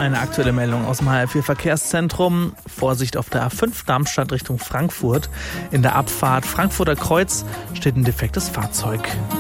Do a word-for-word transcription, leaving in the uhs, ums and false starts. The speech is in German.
Eine aktuelle Meldung aus dem H L vier Verkehrszentrum. Vorsicht auf der A fünf Darmstadt Richtung Frankfurt. In der Abfahrt Frankfurter Kreuz steht ein defektes Fahrzeug.